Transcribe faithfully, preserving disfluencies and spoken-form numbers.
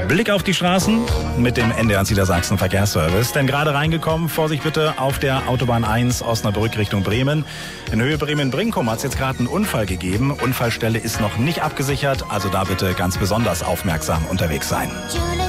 Blick auf die Straßen mit dem N D R Niedersachsen Verkehrsservice. Denn gerade reingekommen, Vorsicht bitte, auf der Autobahn eins Osnabrück Richtung Bremen. In Höhe Bremen-Brinkum hat es jetzt gerade einen Unfall gegeben. Unfallstelle ist noch nicht abgesichert, also da bitte ganz besonders aufmerksam unterwegs sein.